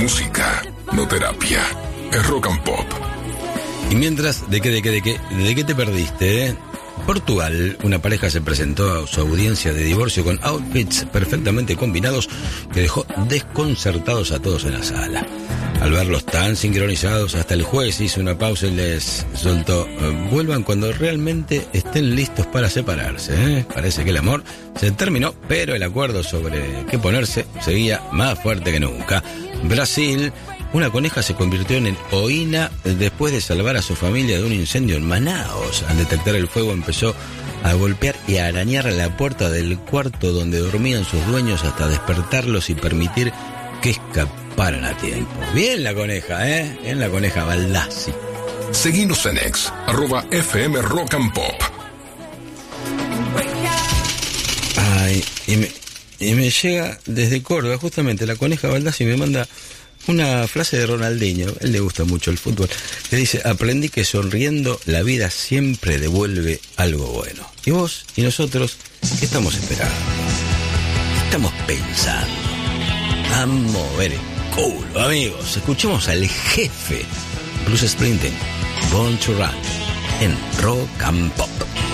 música, no terapia. Es Rock and Pop. Y mientras, ¿de qué te perdiste? Portugal, una pareja se presentó a su audiencia de divorcio con outfits perfectamente combinados que dejó desconcertados a todos en la sala. Al verlos tan sincronizados, hasta el juez hizo una pausa y les soltó: vuelvan cuando realmente estén listos para separarse. Parece que el amor se terminó, pero el acuerdo sobre qué ponerse seguía más fuerte que nunca. Brasil, una coneja se convirtió en heroína después de salvar a su familia de un incendio en Manaos. Al detectar el fuego empezó a golpear y a arañar la puerta del cuarto donde dormían sus dueños hasta despertarlos y permitir que escaparan a tiempo. Bien la coneja, Bien la coneja Baldassi. Seguinos en X, @FM Rock and Pop. Ay, y me llega desde Córdoba, justamente la coneja Baldassi me manda una frase de Ronaldinho. A él le gusta mucho el fútbol, que dice: aprendí que sonriendo la vida siempre devuelve algo bueno. Y vos y nosotros, ¿qué estamos esperando? ¿Qué estamos pensando? A mover el culo, amigos. Escuchemos al jefe Bruce Springsteen, Born to Run, en Rock and Pop.